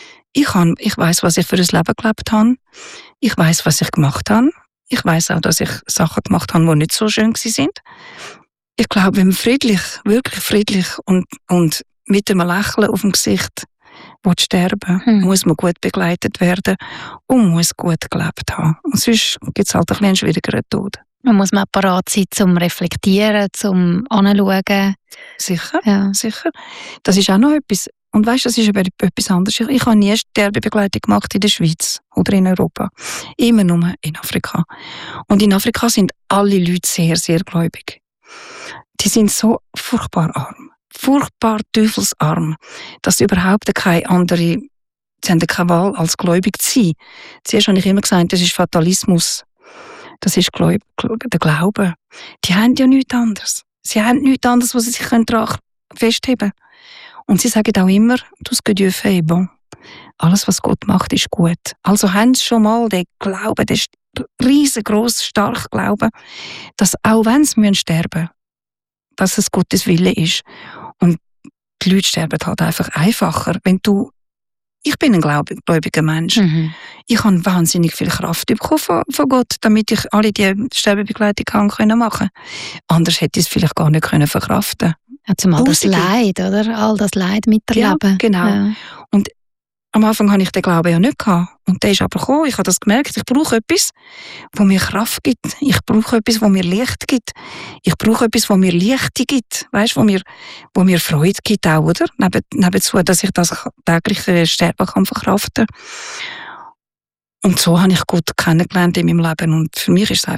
Ich weiss, was ich für ein Leben gelebt habe. Ich weiss, was ich gemacht habe. Ich weiss auch, dass ich Sachen gemacht habe, die nicht so schön sind. Ich glaube, wenn man friedlich, wirklich friedlich und mit einem Lächeln auf dem Gesicht sterben will, muss man gut begleitet werden und muss gut gelebt haben. Und sonst gibt es halt ein bisschen einen schwierigeren Tod. Man muss mal parat sein, zum Reflektieren, zum Anschauen. Sicher, ja. Sicher. Das ist auch noch etwas. Und weisst, das ist aber etwas anderes. Ich habe nie Sterbebegleitung gemacht in der Schweiz oder in Europa. Immer nur in Afrika. Und in Afrika sind alle Leute sehr, sehr gläubig. Die sind so furchtbar arm. Furchtbar teufelsarm, dass sie überhaupt keine andere, sie haben keine Wahl, als gläubig zu sein. Zuerst habe ich immer gesagt, das ist Fatalismus. Das ist der Glaube. Die haben ja nichts anderes. Sie haben nichts anderes, wo sie sich daran festheben können. Und sie sagen auch immer, tout ce que Dieu fait est bon. Alles, was Gott macht, ist gut. Also haben sie schon mal den Glauben, den riesengroßen, starken Glauben, dass auch wenn sie sterben müssen, dass es Gottes Wille ist. Und die Leute sterben halt einfach einfacher. Ich bin ein gläubiger Mensch. Ich habe wahnsinnig viel Kraft bekommen von Gott, damit ich alle die Sterbebegleitung machen konnte. Anders hätte ich es vielleicht gar nicht verkraften können. Ja, zumal das Leid, oder? All das Leid miterleben. Ja, genau. Ja. Und am Anfang hatte ich den Glauben ja nicht gehabt. Und der ist aber gekommen. Ich habe das gemerkt. Ich brauche etwas, das mir Kraft gibt. Ich brauche etwas, das mir Licht gibt. Ich brauche etwas, das mir Licht gibt. Weißt, wo mir Freude gibt auch, oder? Nebenzu, dass ich das tägliche Sterben kann verkraften. Und so habe ich Gott kennengelernt in meinem Leben. Und für mich ist es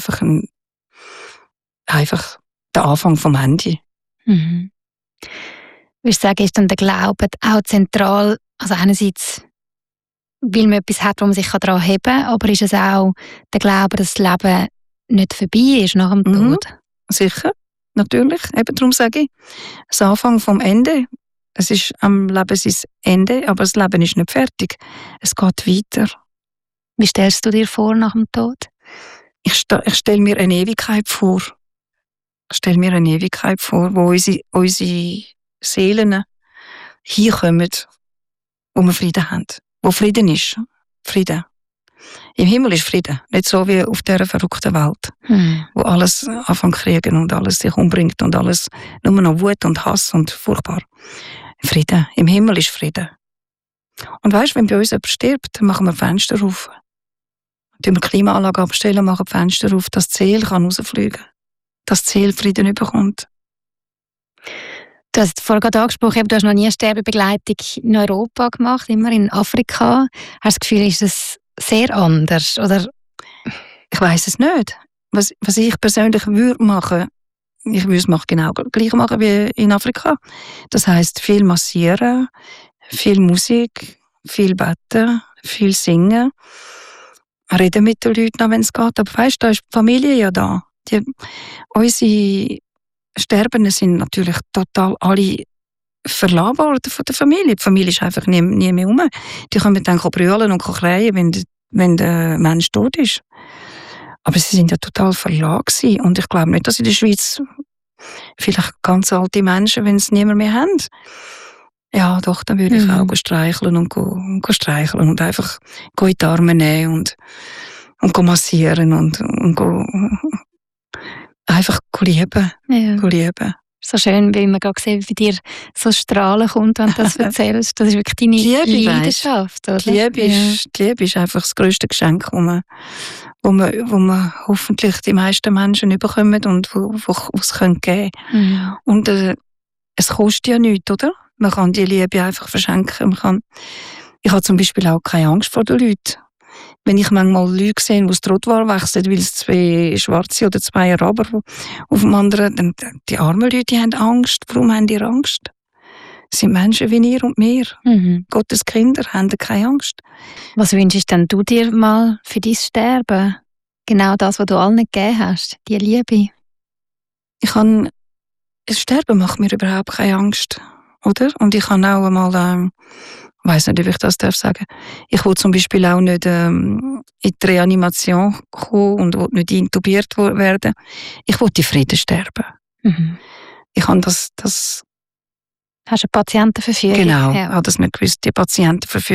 einfach der Anfang vom Ende. Mhm. Würdest du sagen, ist dann der Glaube auch zentral? Also einerseits, weil man etwas hat, wo man sich daran heben kann, aber ist es auch der Glaube, dass das Leben nicht vorbei ist nach dem Tod? Sicher, natürlich. Eben darum sage ich, das Anfang vom Ende. Es ist am Leben sein Ende, aber das Leben ist nicht fertig. Es geht weiter. Wie stellst du dir vor nach dem Tod? Ich stelle mir eine Ewigkeit vor. Ich stelle mir eine Ewigkeit vor, wo unsere Seelen hinkommen, wo wir Frieden haben. Wo Frieden ist. Frieden. Im Himmel ist Frieden. Nicht so wie auf dieser verrückten Welt. Wo alles anfängt zu kriegen und alles sich umbringt und alles nur noch Wut und Hass und furchtbar. Frieden. Im Himmel ist Frieden. Und weisst, wenn bei uns jemand stirbt, dann machen wir Fenster auf. Wenn wir Klimaanlage abstellen, machen wir Fenster auf, dass die Seele rausfliegen kann. Dass die Seele Frieden bekommt. Du hast vorhin gerade angesprochen, du hast noch nie eine Sterbebegleitung in Europa gemacht, immer in Afrika. Hast du das Gefühl, ist es sehr anders? Oder? Ich weiss es nicht. Was ich persönlich würde machen, ich würde es genau gleich machen wie in Afrika. Das heisst, viel massieren, viel Musik, viel beten, viel singen, reden mit den Leuten, wenn es geht. Aber weisst, da ist die Familie ja da. Unsere Sterbenden sind natürlich total alle verlassen worden von der Familie. Die Familie ist einfach nie mehr rum. Die können dann brüllen und kreien, wenn der Mensch tot ist. Aber sie sind ja total verlassen. Und ich glaube nicht, dass in der Schweiz vielleicht ganz alte Menschen, wenn es niemand mehr haben. Ja, doch, dann würde ich auch streicheln und streicheln und einfach in die Arme nehmen und massieren und einfach lieben. Ja. Lieben. So schön, wie man gerade sieht, wie dir so Strahlen kommt, wenn du das erzählst. Das ist wirklich deine Leidenschaft, oder? Die Liebe ist einfach das grösste Geschenk, wo man hoffentlich die meisten Menschen bekommen und wo es geben können. Und es kostet ja nichts, oder? Man kann die Liebe einfach verschenken. Ich habe zum Beispiel auch keine Angst vor den Leuten. Wenn ich manchmal Leute sehe, die das Trottoir wechseln, weil es 2 Schwarze oder 2 Araber auf dem anderen, dann die armen Leute, die haben Angst. Warum haben die Angst? Es sind Menschen wie ihr und mir. Gottes Kinder haben keine Angst. Was wünschst denn du dir mal für dein Sterben? Genau das, was du allen gegeben hast, die Liebe. Das Sterben macht mir überhaupt keine Angst, oder? Und ich habe auch einmal ich weiss nicht, ob ich das sagen darf. Ich will zum Beispiel auch nicht in die Reanimation kommen und will nicht intubiert werden. Ich will in Frieden sterben. Ich habe das... Hast du eine Patientenverfügung? Genau, ja. Ich habe das nicht gewusst, die Patientenverfügung.